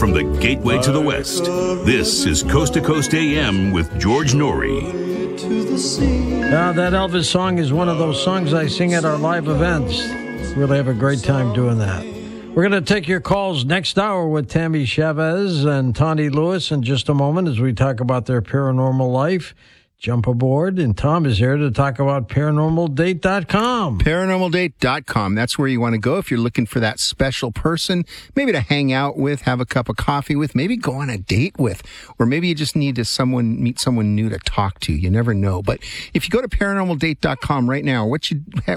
from the gateway to the West. This is Coast to Coast AM with George Norrie. That Elvis song is one of those songs I sing at our live events. Really have a great time doing that. We're going to take your calls next hour with Tammy Chavez and Tawny Lewis in just a moment as we talk about their paranormal life. Jump aboard, and Tom is here to talk about ParanormalDate.com. ParanormalDate.com. That's where you want to go if you're looking for that special person, maybe to hang out with, have a cup of coffee with, maybe go on a date with, or maybe you just need to meet someone new to talk to. You never know. But if you go to ParanormalDate.com right now, we've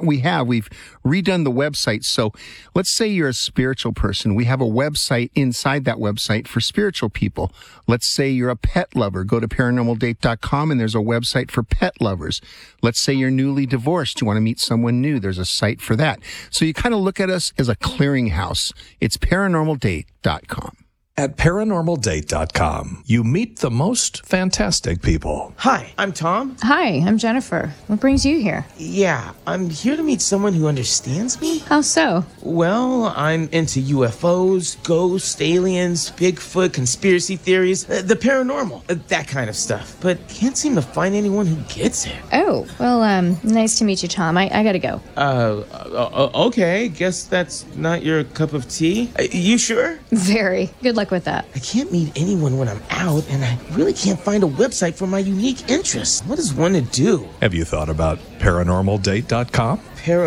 redone the website. So let's say you're a spiritual person. We have a website inside that website for spiritual people. Let's say you're a pet lover. Go to ParanormalDate.com and there's a website for pet lovers. Let's say you're newly divorced. You want to meet someone new. There's a site for that. So you kind of look at us as a clearinghouse. It's ParanormalDate.com. At ParanormalDate.com, you meet the most fantastic people. Hi, I'm Tom. Hi, I'm Jennifer. What brings you here? Yeah, I'm here to meet someone who understands me. How so? Well, I'm into UFOs, ghosts, aliens, Bigfoot, conspiracy theories, the paranormal, that kind of stuff. But can't seem to find anyone who gets it. Oh, well, nice to meet you, Tom. I gotta go. Okay, guess that's not your cup of tea. You sure? Very. Good luck with that. I can't meet anyone when I'm out, and I really can't find a website for my unique interests. What is one to do? Have you thought about ParanormalDate.com?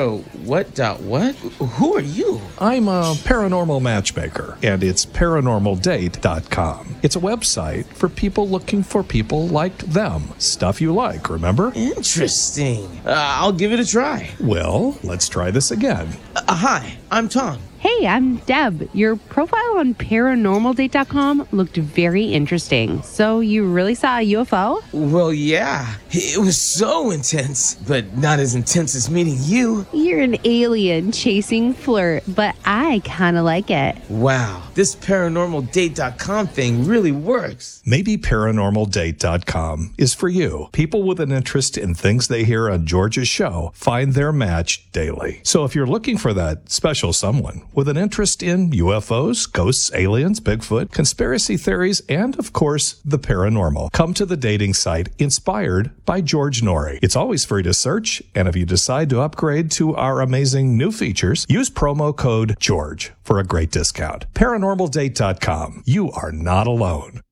What? Who are you? I'm a paranormal matchmaker, and it's ParanormalDate.com. It's a website for people looking for people like them. Stuff you like, remember? Interesting. I'll give it a try. Well, let's try this again. Hi, I'm Tom. Hey, I'm Deb. Your profile on ParanormalDate.com looked very interesting. So you really saw a UFO? Well, yeah. It was so intense, but not as intense as meeting you. You're an alien chasing flirt, but I kind of like it. Wow, this ParanormalDate.com thing really works. Maybe ParanormalDate.com is for you. People with an interest in things they hear on George's show find their match daily. So if you're looking for that special someone with an interest in UFOs, ghosts, aliens, Bigfoot, conspiracy theories, and, of course, the paranormal, come to the dating site inspired by George Norrie. It's always free to search, and if you decide to upgrade to our amazing new features, use promo code GEORGE for a great discount. ParanormalDate.com. You are not alone.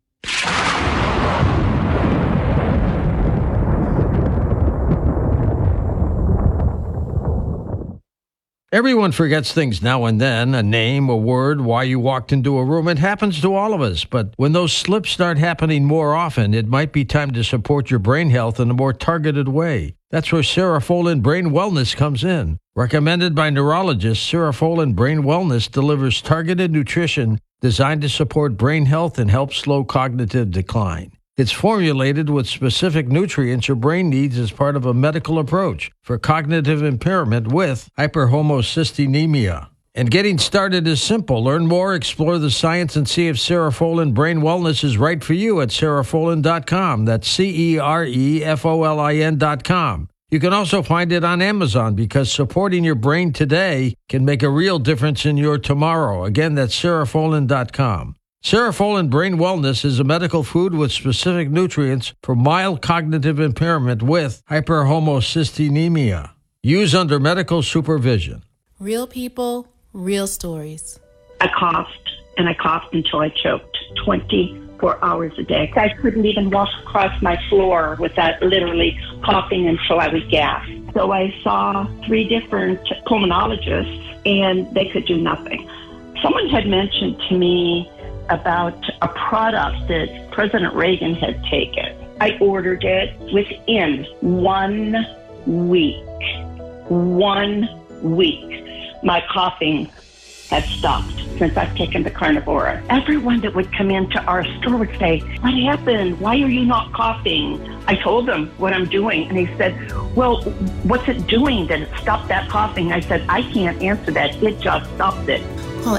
Everyone forgets things now and then, a name, a word, why you walked into a room. It happens to all of us, but when those slips start happening more often, it might be time to support your brain health in a more targeted way. That's where Cerefolin Brain Wellness comes in. Recommended by neurologists, Cerefolin Brain Wellness delivers targeted nutrition designed to support brain health and help slow cognitive decline. It's formulated with specific nutrients your brain needs as part of a medical approach for cognitive impairment with hyperhomocysteinemia. And getting started is simple. Learn more, explore the science, and see if Cerefolin Brain Wellness is right for you at Cerefolin.com. That's Cerefolin.com. You can also find it on Amazon because supporting your brain today can make a real difference in your tomorrow. Again, that's Cerefolin.com. Cerefolin Brain Wellness is a medical food with specific nutrients for mild cognitive impairment with hyperhomocysteinemia. Use under medical supervision. Real people, real stories. I coughed, and I coughed until I choked 24 hours a day. I couldn't even walk across my floor without literally coughing until I would gasp. So I saw 3 different pulmonologists, and they could do nothing. Someone had mentioned to me about a product that President Reagan had taken. I ordered it within 1 week. 1 week. My coughing had stopped since I've taken the Carnivora. Everyone that would come into our store would say, "What happened? Why are you not coughing?" I told them what I'm doing, and he said, "Well, what's it doing that it stopped that coughing?" I said, "I can't answer that. It just stopped it." Call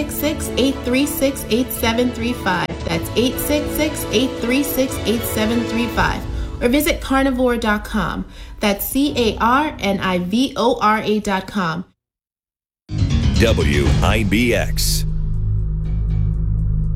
866-836-8735. That's 866-836-8735. Or visit carnivora.com. That's CARNIVORA.com. WIBX.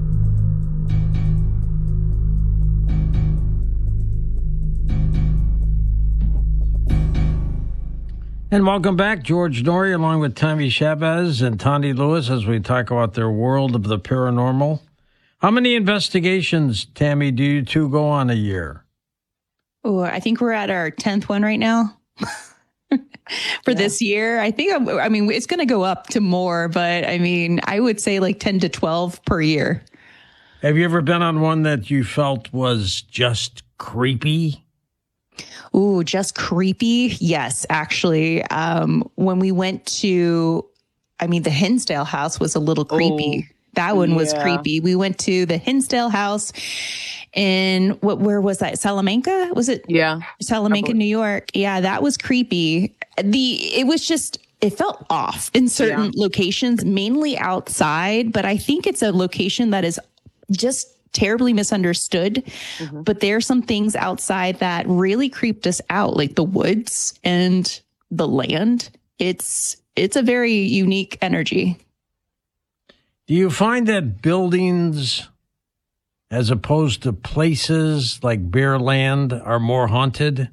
And welcome back, George Noory, along with Tammy Chavez and Tani Lewis, as we talk about their world of the paranormal. How many investigations, Tammy, do you two go on a year? Oh, I think we're at our 10th one right now for this year. I think, it's going to go up to more, but I would say like 10 to 12 per year. Have you ever been on one that you felt was just creepy? Ooh, just creepy? Yes, actually. When we went to, the Hinsdale house was a little creepy. That one was creepy. We went to the Hinsdale house in, where was that? Salamanca? Was it? Yeah. Salamanca, New York. Yeah, that was creepy. It felt off in certain locations, mainly outside, but I think it's a location that is just terribly misunderstood. Mm-hmm. But there are some things outside that really creeped us out, like the woods and the land. It's a very unique energy. Do you find that buildings, as opposed to places like bare land, are more haunted?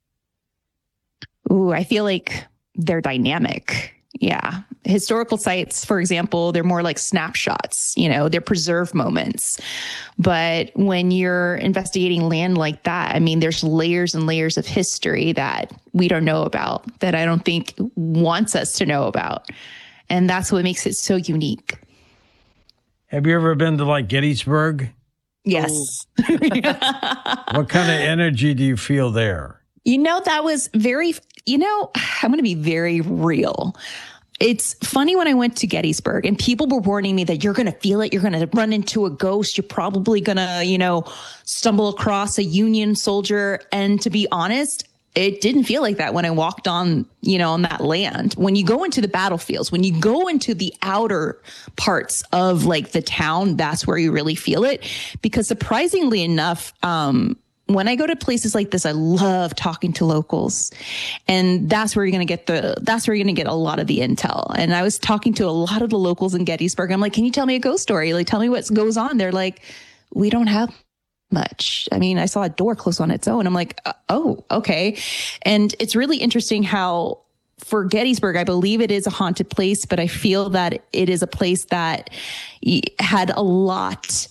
Ooh, I feel like they're dynamic. Yeah. Historical sites, for example, they're more like snapshots, they're preserved moments. But when you're investigating land like that, there's layers and layers of history that we don't know about, that I don't think wants us to know about. And that's what makes it so unique. Have you ever been to like Gettysburg? Yes. What kind of energy do you feel there? That was very, I'm going to be very real. It's funny when I went to Gettysburg and people were warning me that you're going to feel it. You're going to run into a ghost. You're probably going to, stumble across a Union soldier. And to be honest, it didn't feel like that when I walked on, on that land. When you go into the battlefields, when you go into the outer parts of like the town, that's where you really feel it. Because surprisingly enough, when I go to places like this, I love talking to locals, and that's where you're going to get a lot of the intel. And I was talking to a lot of the locals in Gettysburg. I'm like, can you tell me a ghost story? Like, tell me what goes on. They're like, we don't have much. I saw a door close on its own. I'm like, oh, okay. And it's really interesting how for Gettysburg, I believe it is a haunted place, but I feel that it is a place that had a lot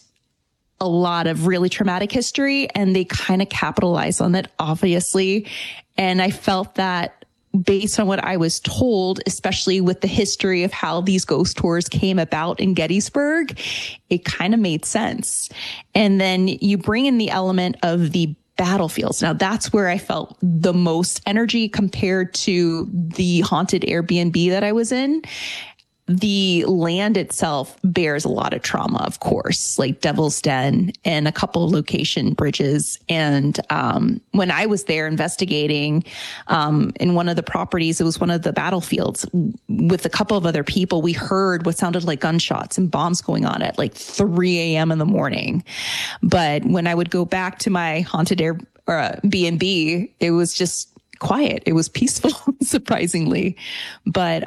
of really traumatic history, and they kind of capitalize on it, obviously. And I felt that based on what I was told, especially with the history of how these ghost tours came about in Gettysburg, it kind of made sense. And then you bring in the element of the battlefields. Now that's where I felt the most energy compared to the haunted Airbnb that I was in. The land itself bears a lot of trauma, of course, like Devil's Den and a couple of location bridges. And when I was there investigating in one of the properties, it was one of the battlefields with a couple of other people. We heard what sounded like gunshots and bombs going on at like 3 a.m. in the morning. But when I would go back to my haunted Airbnb, it was just quiet. It was peaceful, surprisingly. But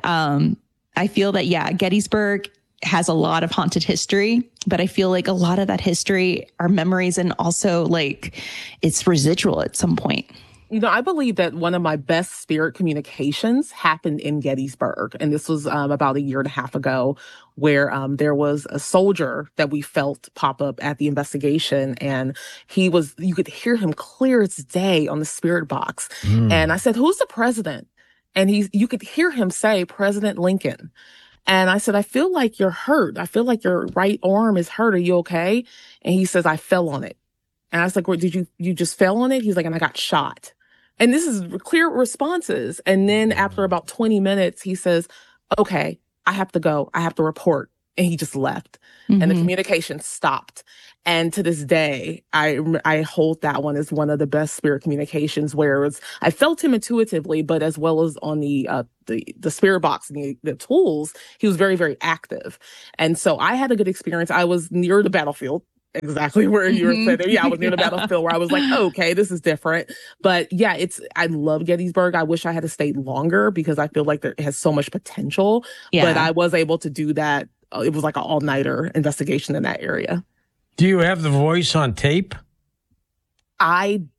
I feel that, Gettysburg has a lot of haunted history, but I feel like a lot of that history are memories, and also like it's residual at some point. I believe that one of my best spirit communications happened in Gettysburg. And this was about 1.5 years ago, where there was a soldier that we felt pop up at the investigation. And you could hear him clear as day on the spirit box. And I said, who's the president? And you could hear him say, President Lincoln. And I said, I feel like you're hurt. I feel like your right arm is hurt. Are you okay? And he says, I fell on it. And I was like, well, you just fell on it? He's like, and I got shot. And this is clear responses. And then after about 20 minutes, he says, okay, I have to go. I have to report. And he just left. Mm-hmm. And the communication stopped. And to this day, I hold that one as one of the best spirit communications, where I felt him intuitively, but as well as on the spirit box and the tools, he was very, very active. And so I had a good experience. I was near the battlefield, exactly where you were saying. Yeah, I was near the battlefield, where I was like, oh, okay, this is different. But yeah, I love Gettysburg. I wish I had stayed longer because I feel like it has so much potential. Yeah. But I was able to do that. It was like an all-nighter investigation in that area. Do you have the voice on tape? I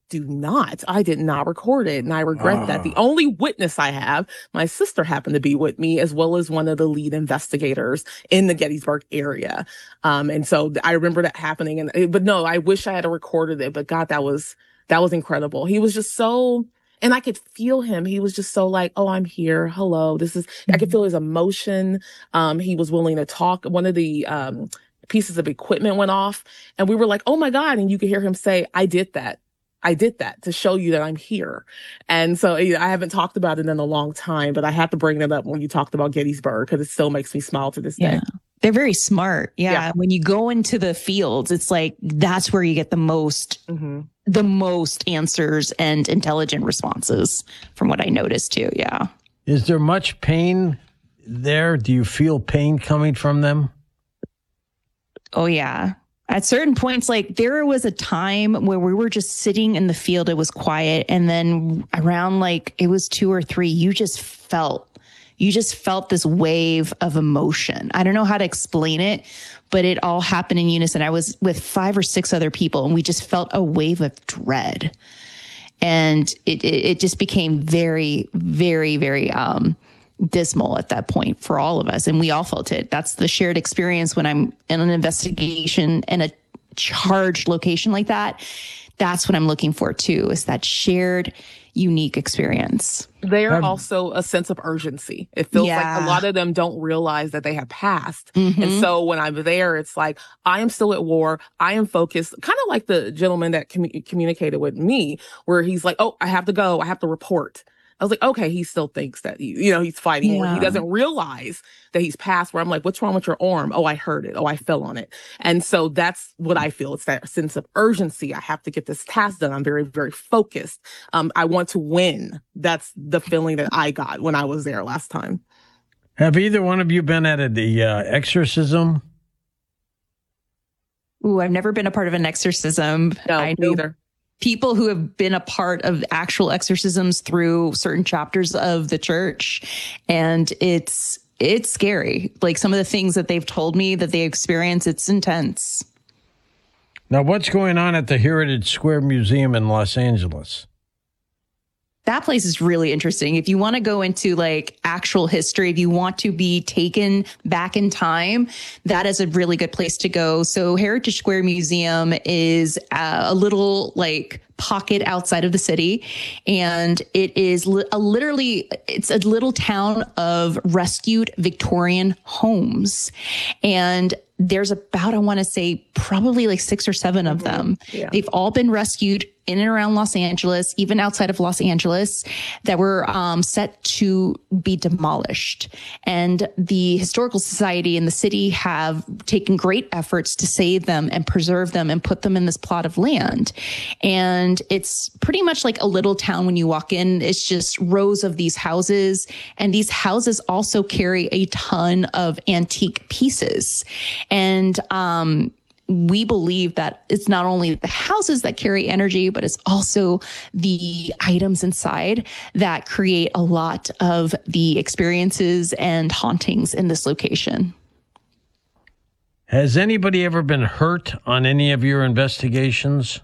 I did not record it. And I regret that. The only witness I have, my sister happened to be with me, as well as one of the lead investigators in the Gettysburg area. And so I remember that happening. But no, I wish I had recorded it. But God, that was incredible. He was just so, and I could feel him. He was just so like, oh, I'm here. Hello. I could feel his emotion. He was willing to talk. One of the, pieces of equipment went off and we were like, oh my God. And you could hear him say, I did that to show you that I'm here. And so I haven't talked about it in a long time, but I had to bring it up when you talked about Gettysburg because it still makes me smile to this day. They're very smart. Yeah. When you go into the fields, it's like, that's where you get the most answers and intelligent responses from what I noticed too. Yeah. Is there much pain there? Do you feel pain coming from them? Oh, yeah. At certain points, like there was a time where we were just sitting in the field. It was quiet. And then around like it was 2 or 3, you just felt this wave of emotion. I don't know how to explain it, but it all happened in unison. I was with 5 or 6 other people and we just felt a wave of dread. And it just became very, very, very, dismal at that point for all of us. And we all felt it. That's the shared experience when I'm in an investigation in a charged location like that. That's what I'm looking for too, is that shared, unique experience. They're also a sense of urgency. It feels like a lot of them don't realize that they have passed. And so when I'm there, it's like, I am still at war. I am focused, kind of like the gentleman that communicated with me, where he's like, oh, I have to go. I have to report. I was like, okay, he still thinks that, he's fighting. Where he doesn't realize that he's passed, where I'm like, what's wrong with your arm? Oh, I hurt it. Oh, I fell on it. And so that's what I feel. It's that sense of urgency. I have to get this task done. I'm very, very focused. I want to win. That's the feeling that I got when I was there last time. Have either one of you been at the exorcism? Ooh, I've never been a part of an exorcism. No, neither. People who have been a part of actual exorcisms through certain chapters of the church. And it's scary. Like some of the things that they've told me that they experience, it's intense. Now, what's going on at the Heritage Square Museum in Los Angeles? That place is really interesting. If you want to go into like actual history, if you want to be taken back in time, that is a really good place to go. So Heritage Square Museum is a little like pocket outside of the city. And it is it's a little town of rescued Victorian homes. And there's about, I want to say probably like 6 or 7 of them. Yeah. They've all been rescued in and around Los Angeles, even outside of Los Angeles, that were set to be demolished. And the Historical Society and the city have taken great efforts to save them and preserve them and put them in this plot of land. And it's pretty much like a little town when you walk in. It's just rows of these houses. And these houses also carry a ton of antique pieces. And we believe that it's not only the houses that carry energy, but it's also the items inside that create a lot of the experiences and hauntings in this location. Has anybody ever been hurt on any of your investigations?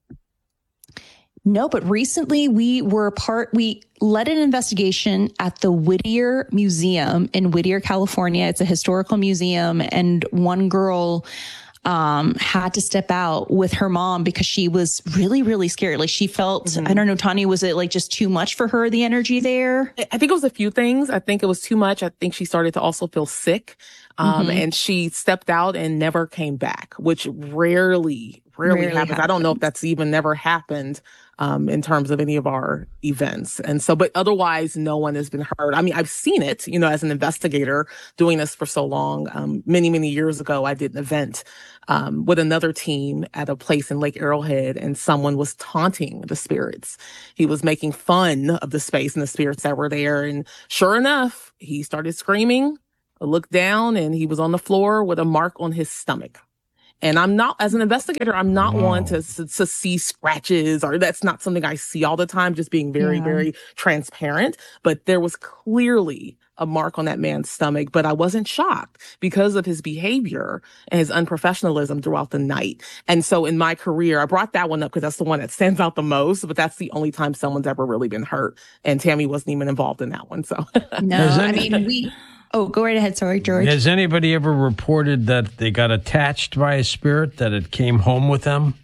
No, but recently we led an investigation at the Whittier Museum in Whittier, California. It's a historical museum, and one girl had to step out with her mom because she was really, really scared. Like she felt, I don't know, Tanya, was it like just too much for her, the energy there? I think it was a few things. I think it was too much. I think she started to also feel sick. And she stepped out and never came back, which rarely happens. I don't know if that's even never happened in terms of any of our events. And so, but otherwise, no one has been hurt. I mean, I've seen it, as an investigator doing this for so long. Many, many years ago, I did an event with another team at a place in Lake Arrowhead, and someone was taunting the spirits. He was making fun of the space and the spirits that were there. And sure enough, he started screaming. I looked down and he was on the floor with a mark on his stomach. And I'm not, as an investigator, I'm not one to see scratches, or that's not something I see all the time, just being very, very transparent. But there was clearly a mark on that man's stomach, but I wasn't shocked because of his behavior and his unprofessionalism throughout the night. And so in my career, I brought that one up because that's the one that stands out the most, but that's the only time someone's ever really been hurt. And Tammy wasn't even involved in that one. So Oh, go right ahead. Sorry, George. Has anybody ever reported that they got attached by a spirit, that it came home with them?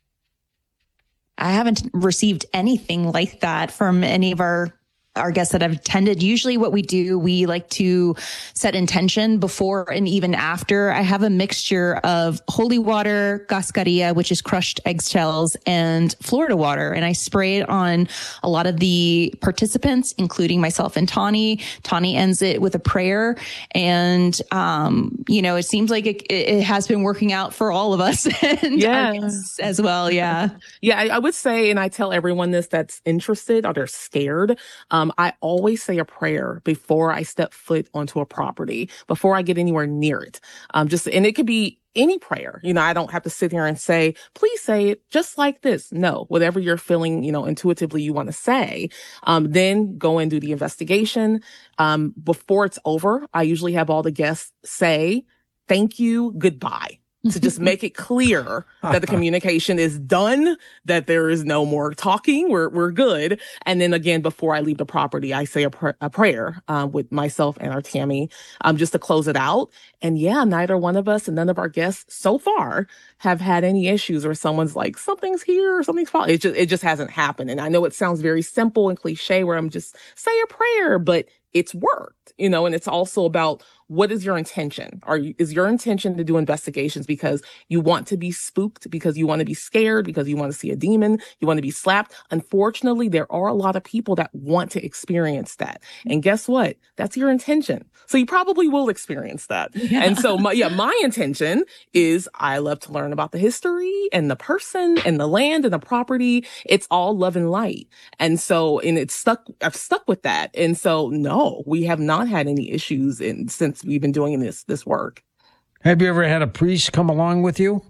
I haven't received anything like that from any of our guests that I've attended. Usually what we do, we like to set intention before and even after. I have a mixture of holy water, cascarilla, which is crushed eggshells, and Florida water. And I spray it on a lot of the participants, including myself and Tawny. Tawny ends it with a prayer. And, it seems like it has been working out for all of us and our guests as well. Yeah. Yeah, I would say, and I tell everyone this that's interested or they're scared, I always say a prayer before I step foot onto a property, before I get anywhere near it. And it could be any prayer. I don't have to sit here and say, please say it just like this. No, whatever you're feeling, intuitively you want to say. Then go and do the investigation. Before it's over, I usually have all the guests say, thank you, goodbye. To just make it clear that the communication is done, that there is no more talking, we're good. And then again, before I leave the property, I say a prayer with myself and our Tammy, just to close it out. And yeah, neither one of us and none of our guests so far have had any issues where someone's like, something's here or something's falling. It just hasn't happened. And I know it sounds very simple and cliche where I'm just say a prayer, but it's worked, and it's also about what is your intention? Is your intention to do investigations because you want to be spooked, because you want to be scared, because you want to see a demon, you want to be slapped? Unfortunately, there are a lot of people that want to experience that. And guess what? That's your intention. So you probably will experience that. Yeah. And so my intention is I love to learn about the history and the person and the land and the property. It's all love and light. And so, I've stuck with that. And so, no, we have not had any issues since we've been doing this work. Have you ever had a priest come along with you?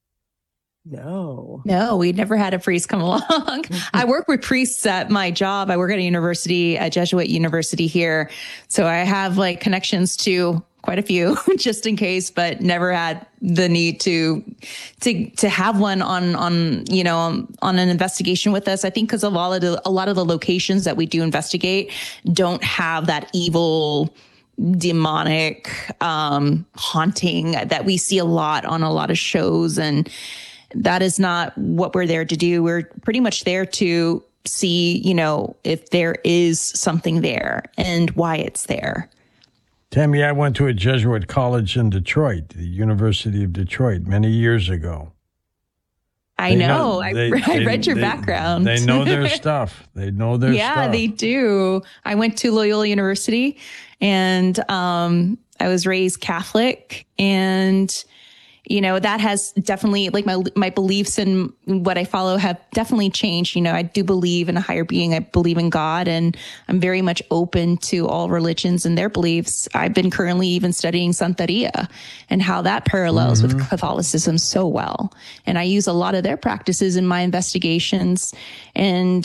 No, we never had a priest come along. I work with priests at my job. I work at a Jesuit university here. So I have connections to quite a few just in case, but never had the need to have one on an investigation with us. I think because of a lot of the locations that we do investigate don't have that evil, demonic haunting that we see a lot on a lot of shows, and that is not what we're there to do. We're pretty much there to see, if there is something there and why it's there. Tammy, I went to a Jesuit college in Detroit, the University of Detroit, many years ago. I read your background. They know their stuff. Stuff. Yeah, they do. I went to Loyola University, and I was raised Catholic, and that has definitely, my beliefs and what I follow have definitely changed. I do believe in a higher being. I believe in God, and I'm very much open to all religions and their beliefs. I've been currently even studying Santeria and how that parallels with Catholicism so well. And I use a lot of their practices in my investigations. And,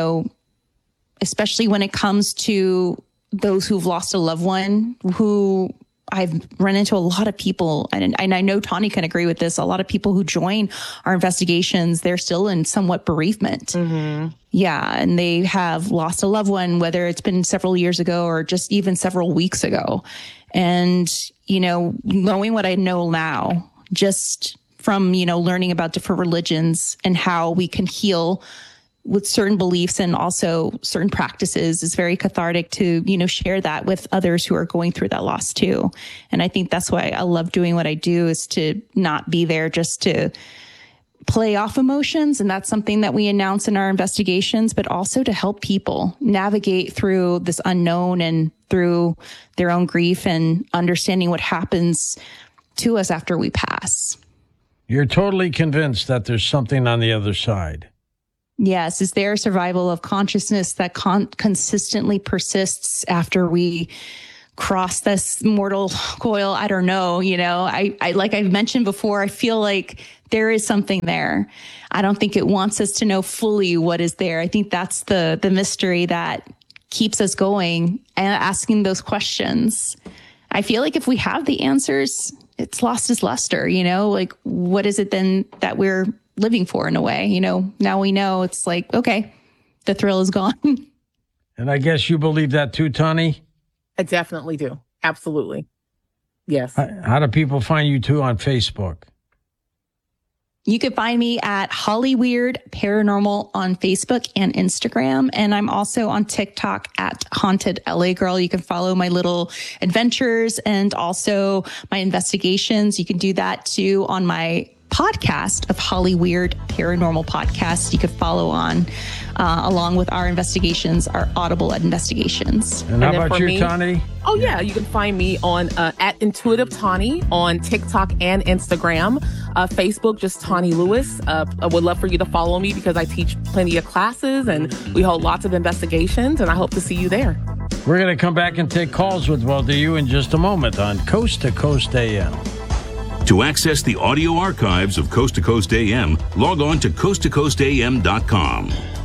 especially when it comes to those who've lost a loved one, who I've run into a lot of people, and I know Tawny can agree with this, a lot of people who join our investigations, they're still in somewhat bereavement. Mm-hmm. Yeah, and they have lost a loved one, whether it's been several years ago or just even several weeks ago. And, knowing what I know now, just from, learning about different religions and how we can heal with certain beliefs and also certain practices, is very cathartic to, share that with others who are going through that loss too. And I think that's why I love doing what I do, is to not be there just to play off emotions. And that's something that we announce in our investigations, but also to help people navigate through this unknown and through their own grief and understanding what happens to us after we pass. You're totally convinced that there's something on the other side. Yes. Is there a survival of consciousness that consistently persists after we cross this mortal coil? I don't know. I like I've mentioned before, I feel like there is something there. I don't think it wants us to know fully what is there. I think that's the mystery that keeps us going and asking those questions. I feel like if we have the answers, it's lost its luster, you know, like what is it then that we're living for in a way? You know, now we know it's like, okay, the thrill is gone. And I guess you believe that too, Tani? I definitely do. Absolutely. Yes. How do people find you too on Facebook? You can find me at Hollyweird Paranormal on Facebook and Instagram. And I'm also on TikTok at Haunted LA Girl. You can follow my little adventures and also my investigations. You can do that too on my podcast of Hollyweird Paranormal Podcast. You could follow on along with our investigations, our Audible investigations. And how about you, Tani? Oh, yeah. You can find me on at Intuitive Tani on TikTok and Instagram. Facebook, just Tani Lewis. I would love for you to follow me because I teach plenty of classes and we hold lots of investigations, and I hope to see you there. We're going to come back and take calls with both of you in just a moment on Coast to Coast AM. To access the audio archives of Coast to Coast AM, log on to coasttocoastam.com.